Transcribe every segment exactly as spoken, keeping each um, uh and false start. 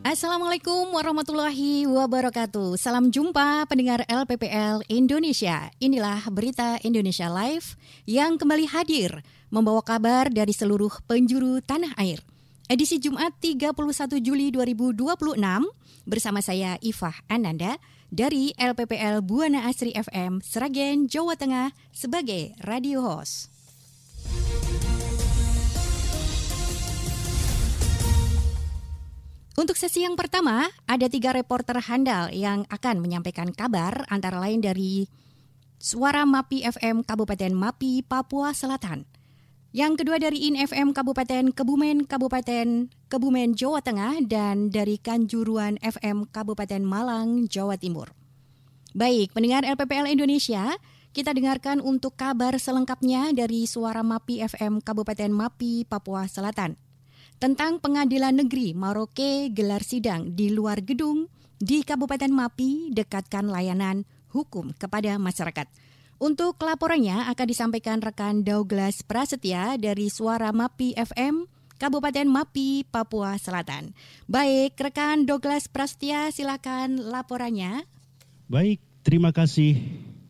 Assalamualaikum warahmatullahi wabarakatuh. Salam jumpa pendengar L P P L Indonesia. Inilah Berita Indonesia Live yang kembali hadir membawa kabar dari seluruh penjuru tanah air. Edisi Jumat tiga puluh satu Juli dua ribu dua puluh enam bersama saya Ifah Ananda dari L P P L Buana Asri F M Sragen, Jawa Tengah sebagai radio host. Untuk sesi yang pertama, ada tiga reporter handal yang akan menyampaikan kabar antara lain dari Suara Mapi F M Kabupaten Mapi, Papua Selatan. Yang kedua dari I N F M Kabupaten Kebumen, Kabupaten Kebumen, Jawa Tengah, dan dari Kanjuruan F M Kabupaten Malang, Jawa Timur. Baik, pendengar L P P L Indonesia, kita dengarkan untuk kabar selengkapnya dari Suara Mapi F M Kabupaten Mapi, Papua Selatan. Tentang Pengadilan Negeri Merauke gelar sidang di luar gedung di Kabupaten Mapi, dekatkan layanan hukum kepada masyarakat. Untuk laporannya akan disampaikan rekan Douglas Prasetya dari Suara Mapi F M Kabupaten Mapi, Papua Selatan. Baik, rekan Douglas Prasetya, silakan laporannya. Baik, terima kasih.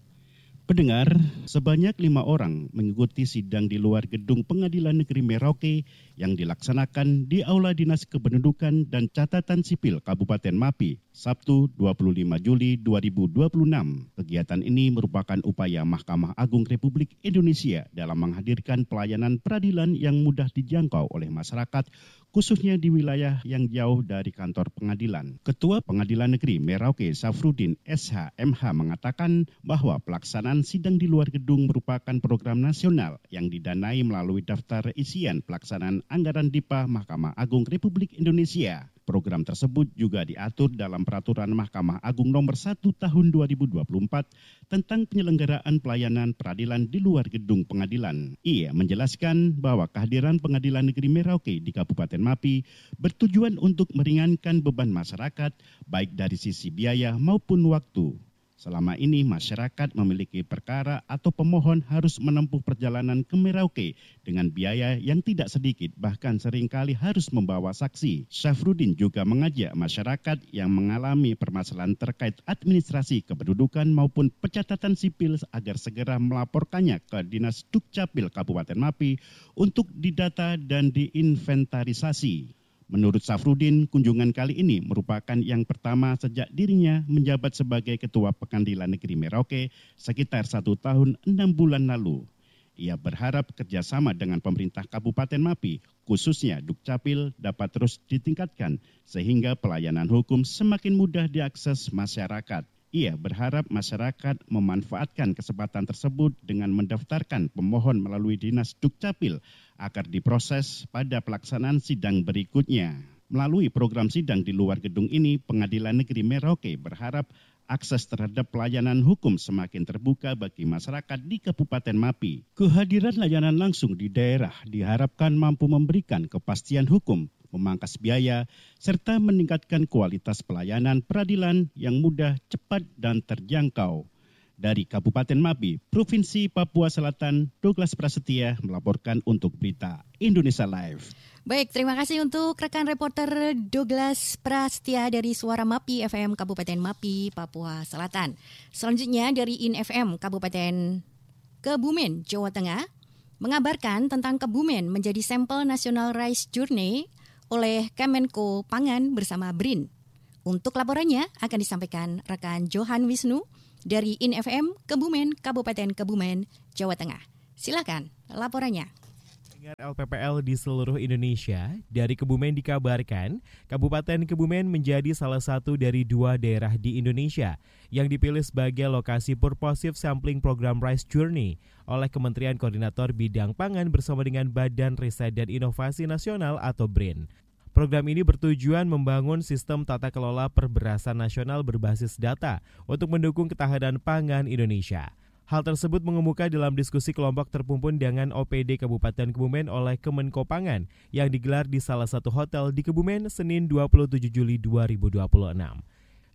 Pendengar, sebanyak lima orang mengikuti sidang di luar gedung Pengadilan Negeri Merauke yang dilaksanakan di Aula Dinas Kependudukan dan Catatan Sipil Kabupaten Mapi, Sabtu dua puluh lima Juli dua ribu dua puluh enam. Kegiatan ini merupakan upaya Mahkamah Agung Republik Indonesia dalam menghadirkan pelayanan peradilan yang mudah dijangkau oleh masyarakat, khususnya di wilayah yang jauh dari kantor pengadilan. Ketua Pengadilan Negeri Merauke Safrudin S H M H mengatakan bahwa pelaksanaan sidang di luar gedung merupakan program nasional yang didanai melalui daftar isian pelaksanaan anggaran D I P A Mahkamah Agung Republik Indonesia. Program tersebut juga diatur dalam Peraturan Mahkamah Agung Nomor satu Tahun dua ribu dua puluh empat tentang penyelenggaraan pelayanan peradilan di luar gedung pengadilan. Ia menjelaskan bahwa kehadiran Pengadilan Negeri Merauke di Kabupaten Mapi bertujuan untuk meringankan beban masyarakat baik dari sisi biaya maupun waktu. Selama ini masyarakat memiliki perkara atau pemohon harus menempuh perjalanan ke Merauke dengan biaya yang tidak sedikit, bahkan seringkali harus membawa saksi. Syafruddin juga mengajak masyarakat yang mengalami permasalahan terkait administrasi kependudukan maupun pencatatan sipil agar segera melaporkannya ke Dinas Dukcapil Kabupaten Mapi untuk didata dan diinventarisasi. Menurut Safrudin, kunjungan kali ini merupakan yang pertama sejak dirinya menjabat sebagai Ketua Pengadilan Negeri Merauke sekitar satu tahun enam bulan lalu. Ia berharap kerjasama dengan pemerintah Kabupaten Mapi, khususnya Dukcapil, dapat terus ditingkatkan sehingga pelayanan hukum semakin mudah diakses masyarakat. Ia berharap masyarakat memanfaatkan kesempatan tersebut dengan mendaftarkan pemohon melalui Dinas Dukcapil agar diproses pada pelaksanaan sidang berikutnya. Melalui program sidang di luar gedung ini, Pengadilan Negeri Merauke berharap akses terhadap pelayanan hukum semakin terbuka bagi masyarakat di Kabupaten Mapi. Kehadiran layanan langsung di daerah diharapkan mampu memberikan kepastian hukum, memangkas biaya, serta meningkatkan kualitas pelayanan peradilan yang mudah, cepat, dan terjangkau. Dari Kabupaten Mapi, Provinsi Papua Selatan, Douglas Prasetya melaporkan untuk Berita Indonesia Live. Baik, terima kasih untuk rekan reporter Douglas Prasetya dari Suara Mapi F M Kabupaten Mapi, Papua Selatan. Selanjutnya dari I N F M Kabupaten Kebumen, Jawa Tengah, mengabarkan tentang Kebumen menjadi sampel National Rice Journey oleh Kemenko Pangan bersama B R I N. Untuk laporannya akan disampaikan rekan Johan Wisnu dari I N F M Kebumen, Kabupaten Kebumen, Jawa Tengah. Silakan laporannya. L P P L di seluruh Indonesia, dari Kebumen dikabarkan, Kabupaten Kebumen menjadi salah satu dari dua daerah di Indonesia yang dipilih sebagai lokasi Purposive Sampling Program Rice Journey oleh Kementerian Koordinator Bidang Pangan bersama dengan Badan Riset dan Inovasi Nasional atau B R I N. Program ini bertujuan membangun sistem tata kelola perberasan nasional berbasis data untuk mendukung ketahanan pangan Indonesia. Hal tersebut mengemuka dalam diskusi kelompok terpumpun dengan O P D Kabupaten Kebumen oleh Kemenko Pangan yang digelar di salah satu hotel di Kebumen Senin dua puluh tujuh Juli dua ribu dua puluh enam.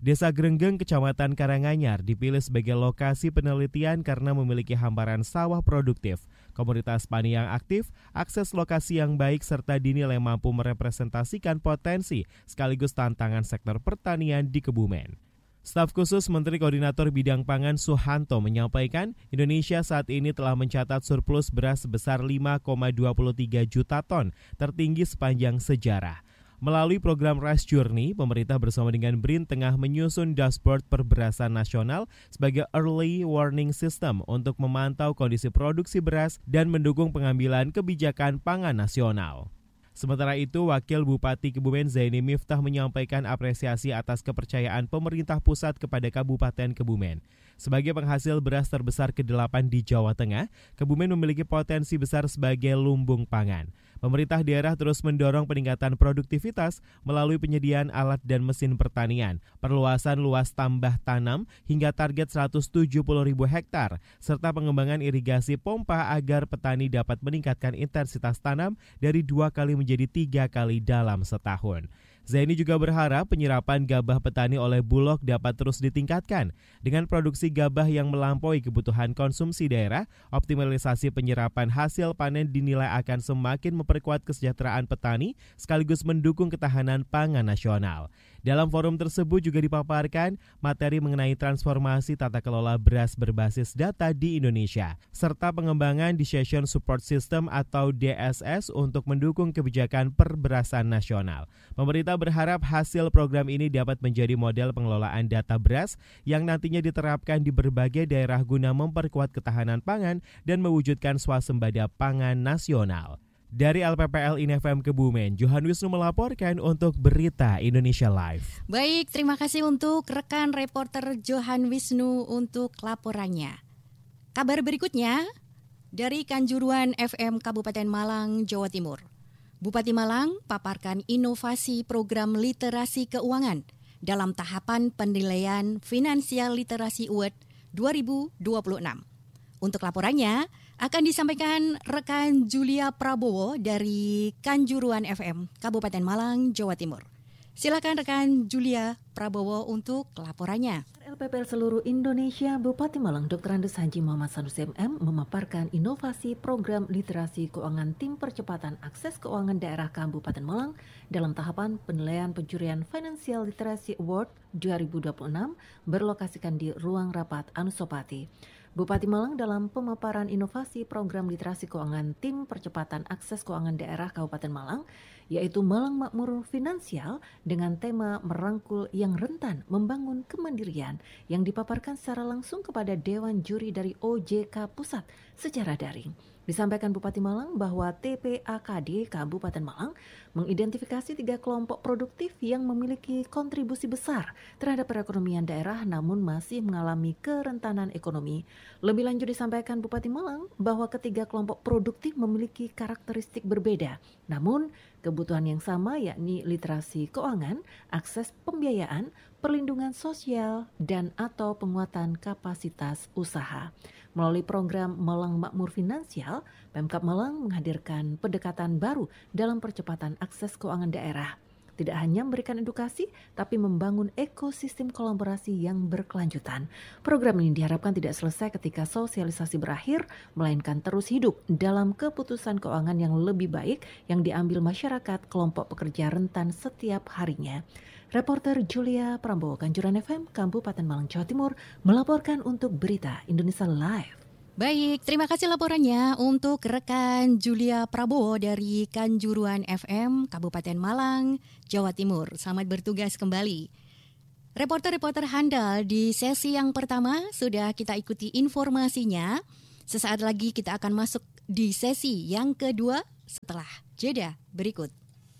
Desa Grenggeng, Kecamatan Karanganyar dipilih sebagai lokasi penelitian karena memiliki hamparan sawah produktif, komunitas petani yang aktif, akses lokasi yang baik, serta dinilai mampu merepresentasikan potensi sekaligus tantangan sektor pertanian di Kebumen. Staf khusus Menteri Koordinator Bidang Pangan Suhanto menyampaikan Indonesia saat ini telah mencatat surplus beras sebesar lima koma dua tiga juta ton, tertinggi sepanjang sejarah. Melalui program Rice Journey, pemerintah bersama dengan B R I N tengah menyusun dashboard perberasan nasional sebagai early warning system untuk memantau kondisi produksi beras dan mendukung pengambilan kebijakan pangan nasional. Sementara itu, Wakil Bupati Kebumen Zaini Miftah menyampaikan apresiasi atas kepercayaan pemerintah pusat kepada Kabupaten Kebumen. Sebagai penghasil beras terbesar kedelapan di Jawa Tengah, Kebumen memiliki potensi besar sebagai lumbung pangan. Pemerintah daerah terus mendorong peningkatan produktivitas melalui penyediaan alat dan mesin pertanian, perluasan luas tambah tanam hingga target seratus tujuh puluh ribu hektar, serta pengembangan irigasi pompa agar petani dapat meningkatkan intensitas tanam dari dua kali menjadi tiga kali dalam setahun. Zaini juga berharap penyerapan gabah petani oleh Bulog dapat terus ditingkatkan. Dengan produksi gabah yang melampaui kebutuhan konsumsi daerah, optimalisasi penyerapan hasil panen dinilai akan semakin memperkuat kesejahteraan petani sekaligus mendukung ketahanan pangan nasional. Dalam forum tersebut juga dipaparkan materi mengenai transformasi tata kelola beras berbasis data di Indonesia, serta pengembangan Decision Support System atau D S S untuk mendukung kebijakan perberasan nasional. Pemerintah berharap hasil program ini dapat menjadi model pengelolaan data beras yang nantinya diterapkan di berbagai daerah guna memperkuat ketahanan pangan dan mewujudkan swasembada pangan nasional. Dari L P P L I N F M Kebumen, Johan Wisnu melaporkan untuk Berita Indonesia Live. Baik, terima kasih untuk rekan reporter Johan Wisnu untuk laporannya. Kabar berikutnya dari Kanjuruhan F M Kabupaten Malang, Jawa Timur. Bupati Malang paparkan inovasi program literasi keuangan dalam tahapan penilaian Financial Literacy Award dua ribu dua puluh enam. Untuk laporannya akan disampaikan rekan Julia Prabowo dari Kanjuruhan F M, Kabupaten Malang, Jawa Timur. Silakan rekan Julia Prabowo untuk laporannya. L P P L seluruh Indonesia, Bupati Malang Doktor Andes Haji Muhammad Sanusi M M memaparkan inovasi program literasi keuangan tim percepatan akses keuangan daerah Kabupaten Malang dalam tahapan penilaian pencurian Financial Literacy Award dua ribu dua puluh enam berlokasikan di Ruang Rapat Anusapati. Bupati Malang dalam pemaparan inovasi program literasi keuangan tim percepatan akses keuangan daerah Kabupaten Malang, yaitu Malang Makmur Finansial dengan tema merangkul yang rentan membangun kemandirian yang dipaparkan secara langsung kepada Dewan Juri dari O J K Pusat secara daring. Disampaikan Bupati Malang bahwa T P A K D Kabupaten Malang mengidentifikasi tiga kelompok produktif yang memiliki kontribusi besar terhadap perekonomian daerah namun masih mengalami kerentanan ekonomi. Lebih lanjut disampaikan Bupati Malang bahwa ketiga kelompok produktif memiliki karakteristik berbeda, namun kebutuhan yang sama yakni literasi keuangan, akses pembiayaan, perlindungan sosial, dan atau penguatan kapasitas usaha. Melalui program Malang Makmur Finansial, Pemkab Malang menghadirkan pendekatan baru dalam percepatan akses keuangan daerah. Tidak hanya memberikan edukasi, tapi membangun ekosistem kolaborasi yang berkelanjutan. Program ini diharapkan tidak selesai ketika sosialisasi berakhir, melainkan terus hidup dalam keputusan keuangan yang lebih baik yang diambil masyarakat kelompok pekerja rentan setiap harinya. Reporter Julia Prabowo, Kanjuruhan F M, Kabupaten Malang, Jawa Timur, melaporkan untuk Berita Indonesia Live. Baik, terima kasih laporannya untuk rekan Julia Prabowo dari Kanjuruhan F M, Kabupaten Malang, Jawa Timur. Selamat bertugas kembali. Reporter-reporter handal di sesi yang pertama sudah kita ikuti informasinya. Sesaat lagi kita akan masuk di sesi yang kedua setelah jeda berikut.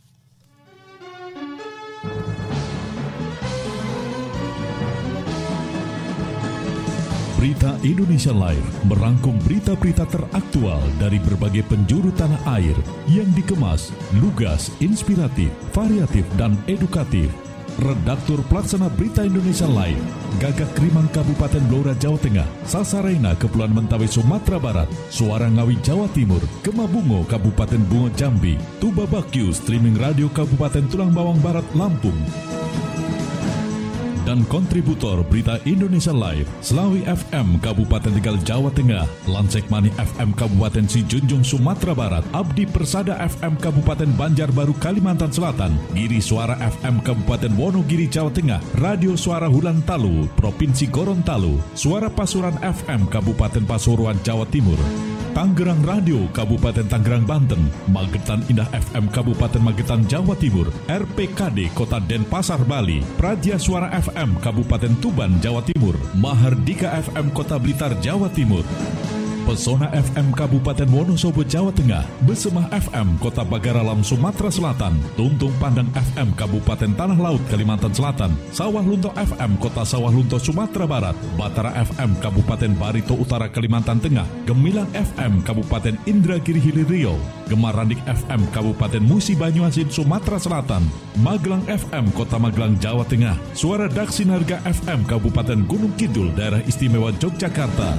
Berita Indonesia Live merangkum berita-berita teraktual dari berbagai penjuru tanah air yang dikemas, lugas, inspiratif, variatif, dan edukatif. Redaktur Pelaksana Berita Indonesia Live, Gagak Krimang Kabupaten Blora Jawa Tengah, Sasarena Kepulauan Mentawai Sumatera Barat, Suara Ngawi Jawa Timur, Kemabungo Kabupaten Bungo Jambi, Tuba Bakyu Streaming Radio Kabupaten Tulang Bawang Barat Lampung. dan kontributor Berita Indonesia Live, Slawi F M Kabupaten Tegal Jawa Tengah, Lansekmani F M Kabupaten Sijunjung Sumatera Barat, Abdi Persada F M Kabupaten Banjarbaru Kalimantan Selatan, Giri Suara F M Kabupaten Wonogiri Jawa Tengah, Radio Suara Hulantalu Provinsi Gorontalo, Suara Pasuruan F M Kabupaten Pasuruan Jawa Timur, Tangerang Radio Kabupaten Tangerang Banten, Magetan Indah F M Kabupaten Magetan Jawa Timur, R P K D Kota Denpasar Bali, Praja Suara F M Kabupaten Tuban Jawa Timur, Mahardika F M Kota Blitar Jawa Timur, Pesona F M Kabupaten Wonosobo Jawa Tengah, Besemah F M Kota Bagaralam Sumatera Selatan, Tuntung Pandang F M Kabupaten Tanah Laut Kalimantan Selatan, Sawah Lunto F M Kota Sawah Lunto Sumatera Barat, Batara F M Kabupaten Barito Utara Kalimantan Tengah, Gemilang F M Kabupaten Indragiri Hilir Riau, Gemarandik F M Kabupaten Musi Banyuasin Sumatera Selatan, Magelang F M Kota Magelang Jawa Tengah, Suara Daksinarga F M Kabupaten Gunung Kidul Daerah Istimewa Yogyakarta,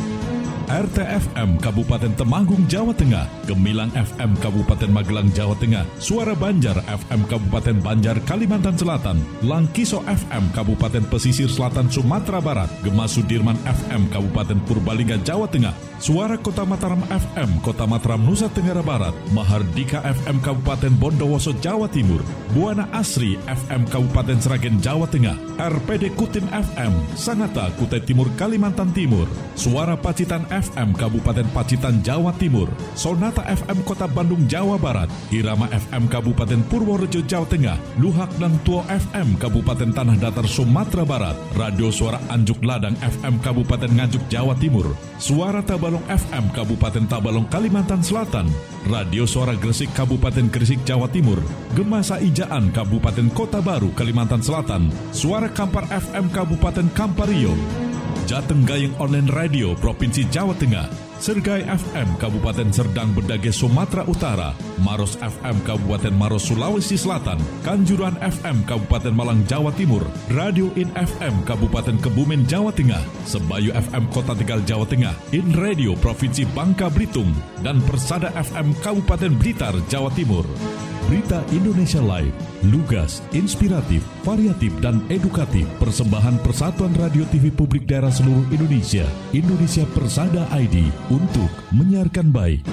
R T F M Kabupaten Temanggung Jawa Tengah, Gemilang F M Kabupaten Magelang Jawa Tengah, Suara Banjar F M Kabupaten Banjar Kalimantan Selatan, Langkiso F M Kabupaten Pesisir Selatan Sumatera Barat, Gema Sudirman F M Kabupaten Purbalingga Jawa Tengah, Suara Kota Mataram F M Kota Mataram Nusa Tenggara Barat, Mahardika F M Kabupaten Bondowoso Jawa Timur, Buana Asri F M Kabupaten Sragen Jawa Tengah, R P D Kutim F M Sangatta Kutai Timur Kalimantan Timur, Suara Pacitan F M Kabupaten Pacitan Jawa Timur, Sonata F M Kota Bandung Jawa Barat, Irama F M Kabupaten Purworejo Jawa Tengah, Luhak dan Tuo F M Kabupaten Tanah Datar Sumatera Barat, Radio Suara Anjuk Ladang F M Kabupaten Nganjuk Jawa Timur, Suara Tabalong F M Kabupaten Tabalong Kalimantan Selatan, Radio Suara Gresik Kabupaten Gresik Jawa Timur, Gemasa Ijaan Kabupaten Kota Baru Kalimantan Selatan, Suara Kampar F M Kabupaten Kampario, Jateng Gayeng Online Radio Provinsi Jawa Tengah, Sergai F M Kabupaten Serdang Bedage Sumatera Utara, Maros F M Kabupaten Maros Sulawesi Selatan, Kanjuruhan F M Kabupaten Malang Jawa Timur, Radio In F M Kabupaten Kebumen Jawa Tengah, Sebayu F M Kota Tegal Jawa Tengah, In Radio Provinsi Bangka Belitung, dan Persada F M Kabupaten Blitar Jawa Timur. Berita Indonesia Live, lugas, inspiratif, variatif, dan edukatif. Persembahan Persatuan Radio T V Publik Daerah seluruh Indonesia, Indonesia Persada I D, untuk menyiarkan baik.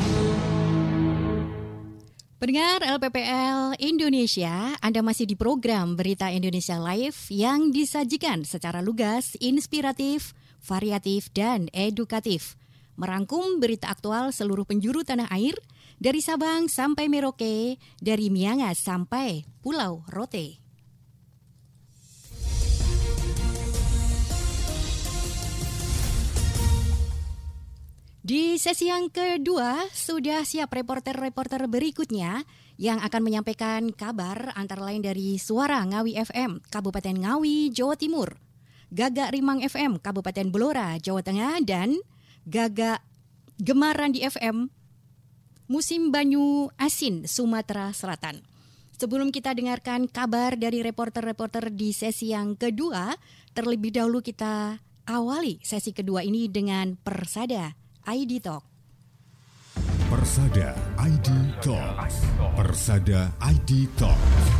Pendengar L P P L Indonesia, Anda masih di program Berita Indonesia Live yang disajikan secara lugas, inspiratif, variatif, dan edukatif. Merangkum berita aktual seluruh penjuru tanah air, dari Sabang sampai Merauke, dari Miangas sampai Pulau Rote. Di sesi yang kedua, sudah siap reporter-reporter berikutnya yang akan menyampaikan kabar antara lain dari Suara Ngawi F M, Kabupaten Ngawi, Jawa Timur, Gagak Rimang F M, Kabupaten Blora, Jawa Tengah, dan Gagak Gemarandi F M, Musim Banyu Asin, Sumatera Selatan. Sebelum kita dengarkan kabar dari reporter-reporter di sesi yang kedua, terlebih dahulu kita awali sesi kedua ini dengan Persada I D Talk. Persada I D Talk. Persada I D Talk.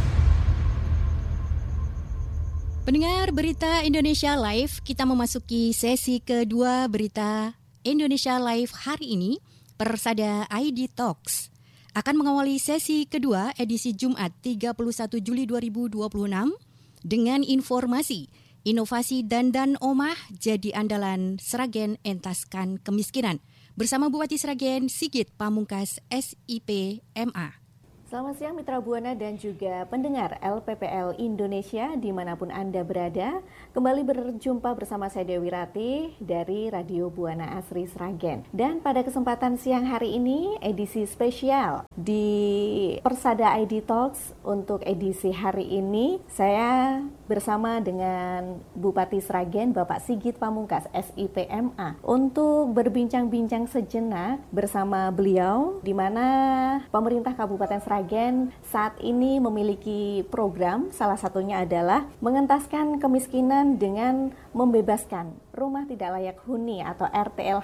Pendengar Berita Indonesia Live, kita memasuki sesi kedua Berita Indonesia Live hari ini. Persada I D Talks akan mengawali sesi kedua edisi Jumat tiga puluh satu Juli dua ribu dua puluh enam dengan informasi inovasi dandan omah jadi andalan Sragen entaskan kemiskinan bersama Bupati Sragen Sigit Pamungkas S I P M A. Selamat siang Mitra Buana dan juga pendengar L P P L Indonesia dimanapun Anda berada. Kembali berjumpa bersama saya Dewi Ratih dari Radio Buana Asri Sragen. Dan pada kesempatan siang hari ini edisi spesial di Persada I D Talks untuk edisi hari ini saya bersama dengan Bupati Sragen Bapak Sigit Pamungkas S I P M A untuk berbincang-bincang sejenak bersama beliau di mana pemerintah Kabupaten Sragen saat ini memiliki program, salah satunya adalah mengentaskan kemiskinan dengan membebaskan rumah tidak layak huni atau R T L H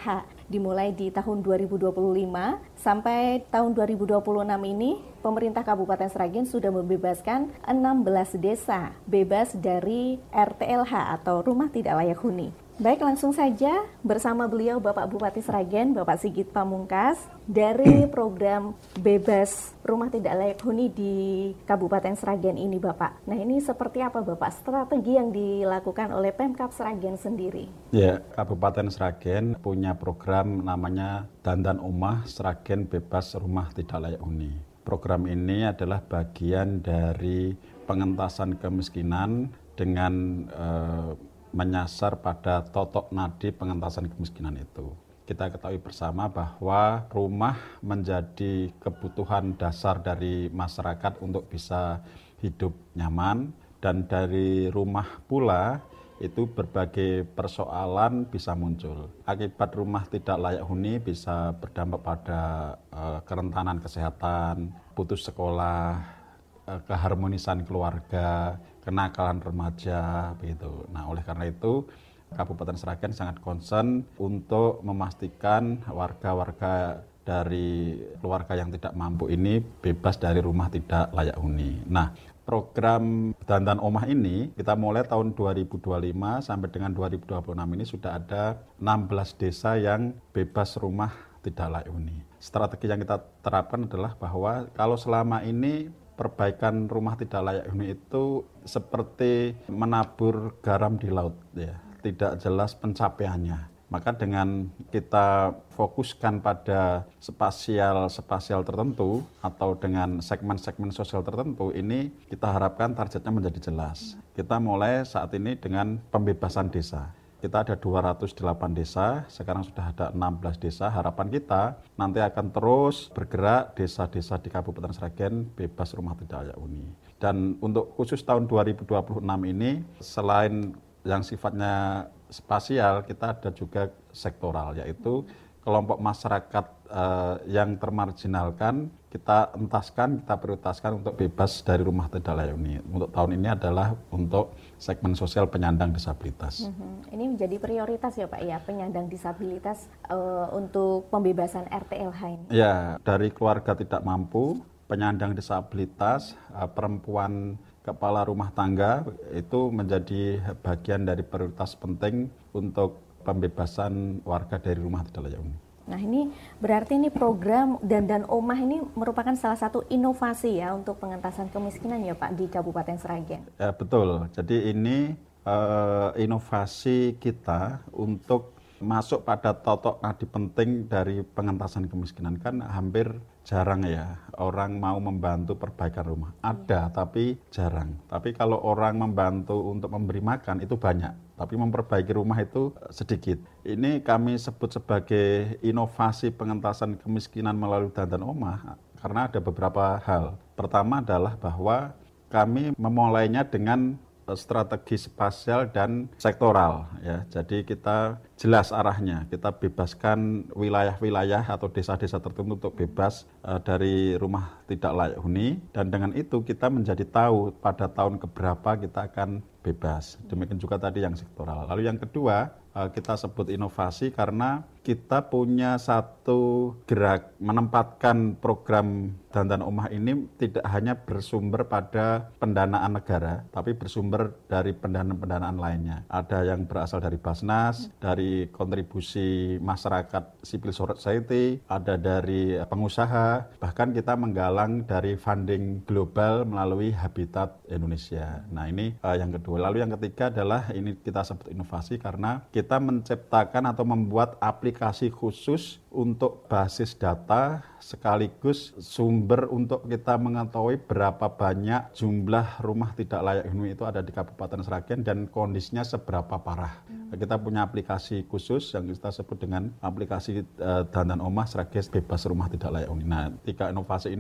dimulai di tahun dua ribu dua puluh lima sampai tahun dua ribu dua puluh enam ini pemerintah Kabupaten Sragen sudah membebaskan enam belas desa bebas dari R T L H atau rumah tidak layak huni. Baik, langsung saja bersama beliau Bapak Bupati Sragen, Bapak Sigit Pamungkas, dari program bebas rumah tidak layak huni di Kabupaten Sragen ini Bapak. Nah ini seperti apa Bapak strategi yang dilakukan oleh Pemkab Sragen sendiri? Ya, Kabupaten Sragen punya program namanya Dandan Omah Sragen Bebas Rumah Tidak Layak Huni. Program ini adalah bagian dari pengentasan kemiskinan dengan eh, menyasar pada totok nadi pengentasan kemiskinan itu. Kita ketahui bersama bahwa rumah menjadi kebutuhan dasar dari masyarakat untuk bisa hidup nyaman, dan dari rumah pula itu berbagai persoalan bisa muncul. Akibat rumah tidak layak huni bisa berdampak pada uh, kerentanan kesehatan, putus sekolah, uh, keharmonisan keluarga, kenakalan remaja, begitu. Nah, oleh karena itu Kabupaten Sragen sangat concern untuk memastikan warga-warga dari keluarga yang tidak mampu ini bebas dari rumah tidak layak huni. Nah, program Dandan Omah ini kita mulai tahun dua ribu dua puluh lima sampai dengan dua ribu dua puluh enam ini sudah ada enam belas desa yang bebas rumah tidak layak huni. Strategi yang kita terapkan adalah bahwa kalau selama ini perbaikan rumah tidak layak huni itu seperti menabur garam di laut, ya, tidak jelas pencapaiannya. Maka dengan kita fokuskan pada spasial-spasial tertentu atau dengan segmen-segmen sosial tertentu, ini kita harapkan targetnya menjadi jelas. Kita mulai saat ini dengan pembebasan desa. Kita ada dua ratus delapan desa, sekarang sudah ada enam belas desa. Harapan kita nanti akan terus bergerak desa-desa di Kabupaten Sragen bebas rumah tidak layak huni. Dan untuk khusus tahun dua ribu dua puluh enam ini, selain yang sifatnya spasial, kita ada juga sektoral, yaitu kelompok masyarakat eh, yang termarginalkan, kita entaskan, kita prioritaskan untuk bebas dari rumah tidak layak huni. Untuk tahun ini adalah untuk segmen sosial penyandang disabilitas. Mm-hmm. Ini menjadi prioritas ya Pak ya, penyandang disabilitas uh, untuk pembebasan R T L H ini? Ya, dari keluarga tidak mampu, penyandang disabilitas, uh, perempuan kepala rumah tangga itu menjadi bagian dari prioritas penting untuk pembebasan warga dari rumah tidak layak huni. Nah ini berarti ini program Dandan Omah ini merupakan salah satu inovasi ya untuk pengentasan kemiskinan ya Pak di Kabupaten Sragen. Ya, betul, jadi ini uh, inovasi kita untuk masuk pada totok nadi penting dari pengentasan kemiskinan. Kan hampir jarang ya orang mau membantu perbaikan rumah. Ada, tapi jarang. Tapi kalau orang membantu untuk memberi makan itu banyak. Tapi memperbaiki rumah itu sedikit. Ini kami sebut sebagai inovasi pengentasan kemiskinan melalui Dandan Omah karena ada beberapa hal. Pertama adalah bahwa kami memulainya dengan strategi spasial dan sektoral, ya. Jadi kita jelas arahnya, kita bebaskan wilayah-wilayah atau desa-desa tertentu untuk bebas uh, dari rumah tidak layak huni, dan dengan itu kita menjadi tahu pada tahun keberapa kita akan bebas. Demikian juga tadi yang sektoral. Lalu yang kedua, uh, kita sebut inovasi karena kita punya satu gerak menempatkan program Dandan Omah ini tidak hanya bersumber pada pendanaan negara, tapi bersumber dari pendanaan-pendanaan lainnya. Ada yang berasal dari Basnas, dari kontribusi masyarakat civil society, ada dari pengusaha, bahkan kita menggalang dari funding global melalui Habitat Indonesia. Nah ini uh, yang kedua. Lalu yang ketiga adalah ini kita sebut inovasi karena kita menciptakan atau membuat aplikasi khusus untuk basis data sekaligus sumber untuk kita mengetahui berapa banyak jumlah rumah tidak layak huni itu ada di Kabupaten Sragen dan kondisinya seberapa parah. Hmm. Kita punya aplikasi khusus yang kita sebut dengan aplikasi uh, Dandan Omah Sragen Bebas Rumah Tidak Layak Huni. Nah, tiga inovasi ini